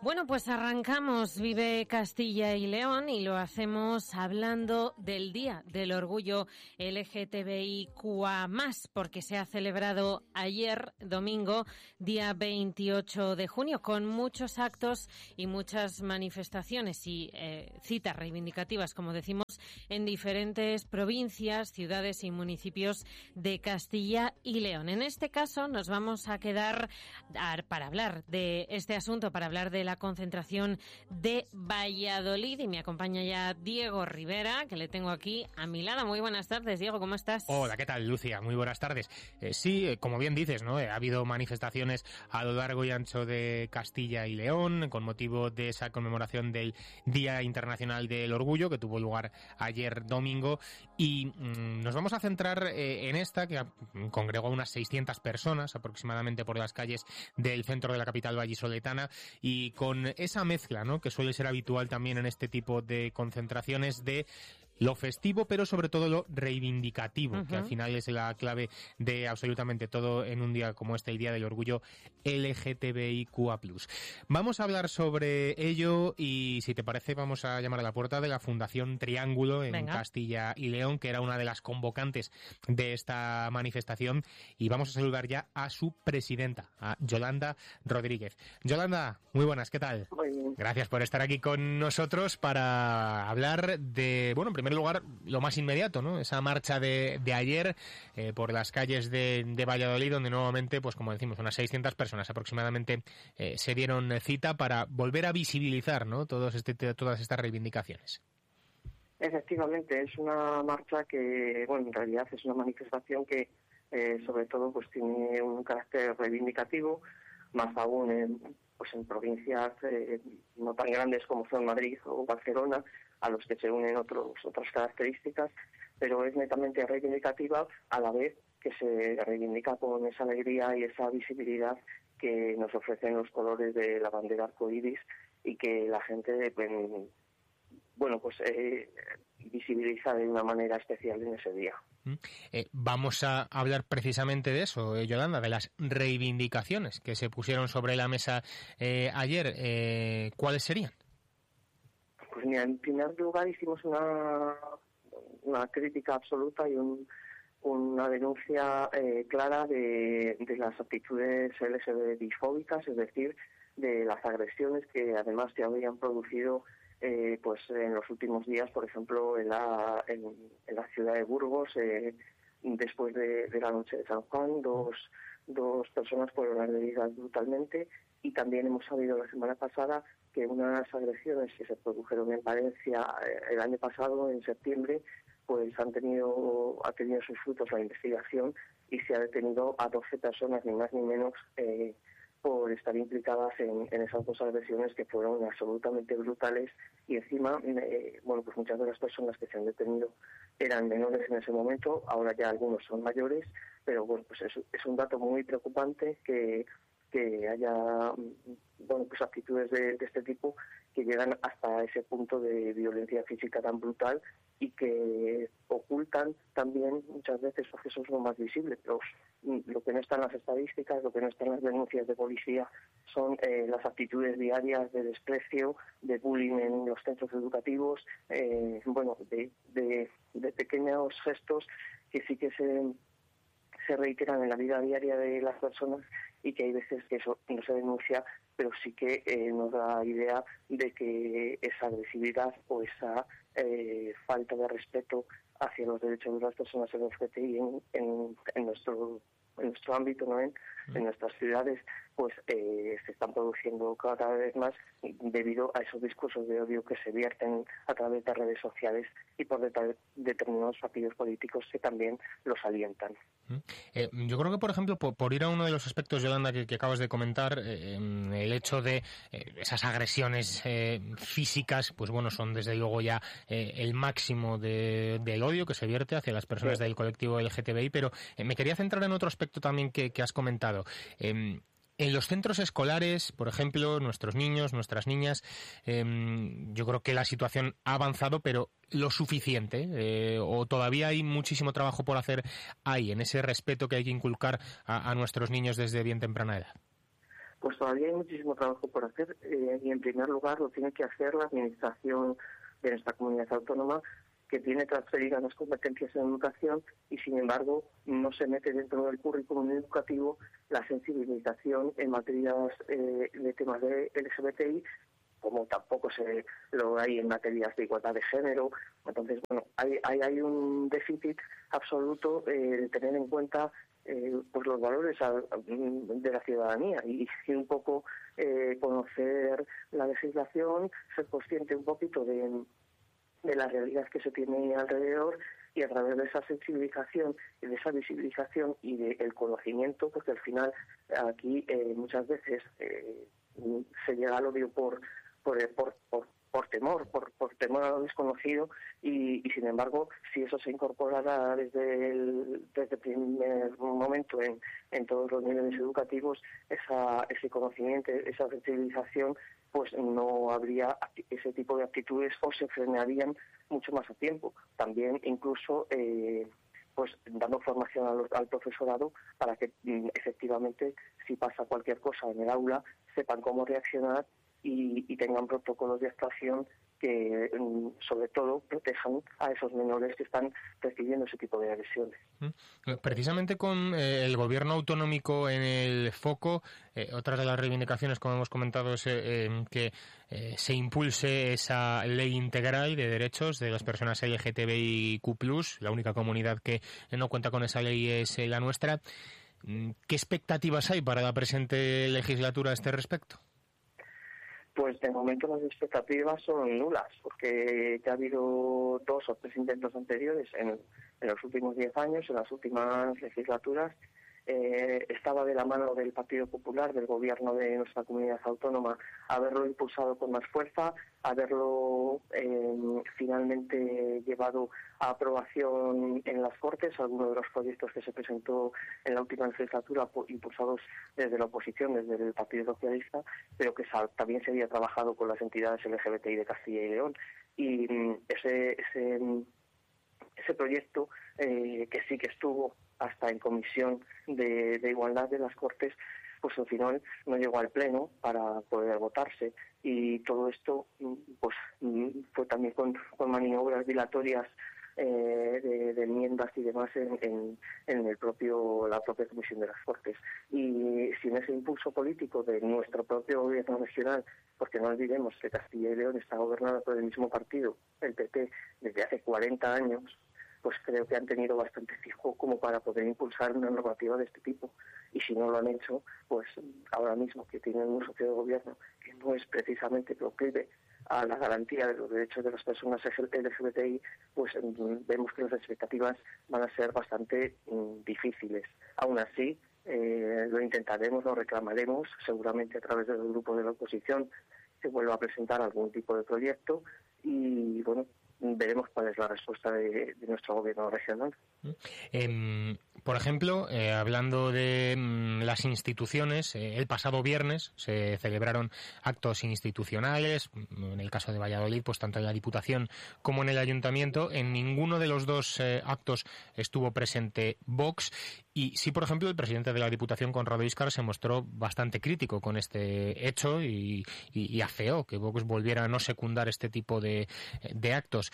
Bueno, pues arrancamos Vive Castilla y León y lo hacemos hablando del Día del Orgullo LGTBIQA+, porque se ha celebrado ayer, domingo, día 28 de junio, con muchos actos y muchas manifestaciones y citas reivindicativas, como decimos, en diferentes provincias, ciudades y municipios de Castilla y León. En este caso nos vamos a quedar para hablar de este asunto, para hablar de la concentración de Valladolid, y me acompaña ya Diego Rivera, que le tengo aquí a mi lado. Muy buenas tardes, Diego, ¿cómo estás? Hola, ¿qué tal, Lucia? Muy buenas tardes. Sí, como bien dices, ¿no? Ha habido manifestaciones a lo largo y ancho de Castilla y León con motivo de esa conmemoración del Día Internacional del Orgullo que tuvo lugar ayer domingo, y nos vamos a centrar en esta que congregó a unas 600 personas aproximadamente por las calles del centro de la capital vallisoletana, y con esa mezcla, ¿no?, que suele ser habitual también en este tipo de concentraciones, de lo festivo, pero sobre todo lo reivindicativo, que al final es la clave de absolutamente todo en un día como este, el Día del Orgullo LGTBIQA+. Vamos a hablar sobre ello y, si te parece, vamos a llamar a la puerta de la Fundación Triángulo en Castilla y León, que era una de las convocantes de esta manifestación, y vamos a saludar ya a su presidenta, a Yolanda Rodríguez. Yolanda, muy buenas, ¿qué tal? Muy bien. Gracias por estar aquí con nosotros para hablar de, bueno, en primer lugar, lo más inmediato, ¿no? Esa marcha de ayer por las calles de Valladolid, donde nuevamente, pues como decimos, unas 600 personas aproximadamente se dieron cita para volver a visibilizar, ¿no?, todas estas reivindicaciones. Efectivamente, es una marcha que, bueno, en realidad es una manifestación que, sobre todo, pues tiene un carácter reivindicativo, más aún en provincias no tan grandes como son Madrid o Barcelona, a los que se unen otras características, pero es netamente reivindicativa, a la vez que se reivindica con esa alegría y esa visibilidad que nos ofrecen los colores de la bandera arcoíris, y que la gente visibiliza de una manera especial en ese día. Vamos a hablar precisamente de eso, Yolanda, de las reivindicaciones que se pusieron sobre la mesa ayer. ¿Cuáles serían? Pues mira, en primer lugar hicimos una crítica absoluta y una denuncia clara de las actitudes LGTBI-fóbicas, es decir, de las agresiones que además se habían producido en los últimos días, por ejemplo, en la ciudad de Burgos, después de la noche de San Juan, dos personas fueron agredidas brutalmente, y también hemos sabido la semana pasada que unas agresiones que se produjeron en Valencia el año pasado, en septiembre, pues ha tenido sus frutos la investigación, y se ha detenido a 12 personas, ni más ni menos, por estar implicadas en esas dos agresiones que fueron absolutamente brutales. Y encima, pues muchas de las personas que se han detenido eran menores en ese momento, ahora ya algunos son mayores, pero bueno, pues es un dato muy preocupante que haya actitudes de este tipo que llegan hasta ese punto de violencia física tan brutal, y que ocultan también muchas veces, porque eso es lo más visible, pero lo que no está en las estadísticas, lo que no está en las denuncias de policía, son las actitudes diarias de desprecio, de bullying en los centros educativos, de pequeños gestos que sí que se reiteran en la vida diaria de las personas, y que hay veces que eso no se denuncia, pero sí que nos da idea de que esa agresividad o esa falta de respeto hacia los derechos de las personas LGBTI en nuestro ámbito, ¿no?, en nuestras ciudades, pues se están produciendo cada vez más debido a esos discursos de odio que se vierten a través de redes sociales y por determinados partidos políticos que también los alientan. Yo creo que, por ejemplo, por ir a uno de los aspectos, Yolanda, que acabas de comentar, el hecho de esas agresiones físicas, pues bueno, son desde luego ya el máximo del odio que se vierte hacia las personas del colectivo LGTBI, pero me quería centrar en otro aspecto también que has comentado. En los centros escolares, por ejemplo, nuestros niños, nuestras niñas, yo creo que la situación ha avanzado, pero lo suficiente, o todavía hay muchísimo trabajo por hacer ahí, en ese respeto que hay que inculcar a nuestros niños desde bien temprana edad. Pues todavía hay muchísimo trabajo por hacer y en primer lugar lo tiene que hacer la administración de nuestra comunidad autónoma, que tiene transferidas las competencias en educación y sin embargo no se mete dentro del currículum educativo la sensibilización en materias de temas de LGBTI, como tampoco se lo hay en materias de igualdad de género. Entonces, bueno, hay un déficit absoluto de tener en cuenta pues los valores de la ciudadanía y un poco conocer la legislación, ser consciente un poquito de la realidad que se tiene alrededor y a través de esa sensibilización y de esa visibilización y del conocimiento, porque al final aquí muchas veces se llega al odio por temor a lo desconocido y sin embargo si eso se incorporara desde el primer momento en todos los niveles educativos, ese conocimiento, esa sensibilización, pues no habría ese tipo de actitudes o se frenarían mucho más a tiempo. También incluso pues dando formación al profesorado para que efectivamente si pasa cualquier cosa en el aula sepan cómo reaccionar y tengan protocolos de actuación que sobre todo protejan a esos menores que están recibiendo ese tipo de agresiones. Precisamente con el gobierno autonómico en el foco, otra de las reivindicaciones, como hemos comentado, es que se impulse esa ley integral de derechos de las personas LGTBIQ+, la única comunidad que no cuenta con esa ley es la nuestra. ¿Qué expectativas hay para la presente legislatura a este respecto? Pues de momento las expectativas son nulas, porque ya ha habido 2 o 3 intentos anteriores en los últimos 10 años, en las últimas legislaturas. Estaba de la mano del Partido Popular, del gobierno de nuestra comunidad autónoma, haberlo impulsado con más fuerza, haberlo finalmente llevado a aprobación en las Cortes, algunos de los proyectos que se presentó en la última legislatura impulsados desde la oposición, desde el Partido Socialista, pero que también se había trabajado con las entidades LGBTI de Castilla y León. Y ese proyecto, que sí que estuvo hasta en comisión de igualdad de las Cortes, pues al final no llegó al Pleno para poder votarse y todo esto pues fue también con maniobras dilatorias de enmiendas y demás en la propia comisión de las Cortes. Y sin ese impulso político de nuestro propio gobierno regional, porque no olvidemos que Castilla y León está gobernada por el mismo partido, el PP, desde hace 40 años, pues creo que han tenido bastante fijo como para poder impulsar una normativa de este tipo. Y si no lo han hecho, pues ahora mismo que tienen un socio de gobierno que no es precisamente proclive a la garantía de los derechos de las personas LGBTI, pues vemos que las expectativas van a ser bastante difíciles. Aún así, lo intentaremos, lo reclamaremos, seguramente a través del grupo de la oposición se vuelva a presentar algún tipo de proyecto y, bueno, veremos cuál es la respuesta de nuestro gobierno regional. Por ejemplo, hablando de las instituciones, el pasado viernes se celebraron actos institucionales, en el caso de Valladolid, pues tanto en la Diputación como en el Ayuntamiento. En ninguno de los dos actos estuvo presente Vox y sí, por ejemplo, el presidente de la Diputación, Conrado Íscar, se mostró bastante crítico con este hecho y afeó que Vox volviera a no secundar este tipo de actos.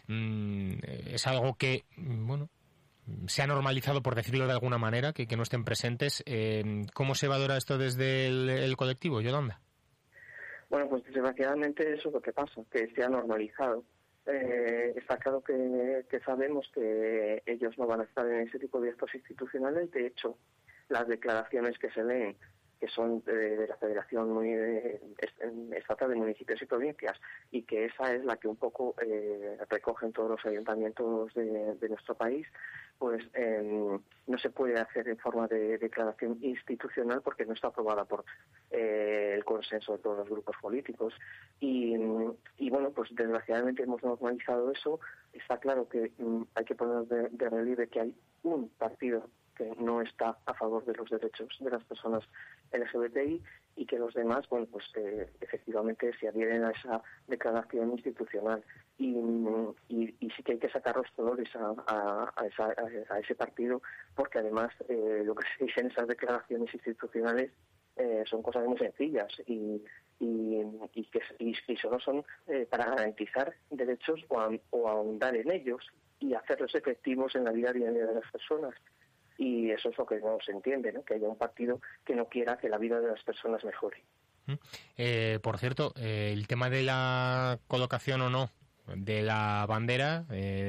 Es algo que, bueno, se ha normalizado, por decirlo de alguna manera, que no estén presentes. ¿Cómo se valora esto desde el colectivo, Yolanda? Bueno, pues desgraciadamente eso es lo que pasa, que se ha normalizado. Está claro que sabemos que ellos no van a estar en ese tipo de actos institucionales. De hecho, las declaraciones que se leen, que son de la Federación Estatal de Municipios y Provincias, y que esa es la que un poco recogen todos los ayuntamientos de nuestro país, pues no se puede hacer en forma de declaración institucional porque no está aprobada por el consenso de todos los grupos políticos. Y bueno, pues desgraciadamente hemos normalizado eso. Está claro que hay que poner de relieve que hay un partido que no está a favor de los derechos de las personas LGBTI y que los demás, bueno, pues efectivamente se adhieren a esa declaración institucional y sí que hay que sacar los colores a ese partido, porque además lo que se dice en esas declaraciones institucionales son cosas muy sencillas y solo son para garantizar derechos o ahondar en ellos y hacerlos efectivos en la vida diaria de las personas. Y eso es lo que no se entiende, ¿no? Que haya un partido que no quiera que la vida de las personas mejore. Por cierto, el tema de la colocación o no de la bandera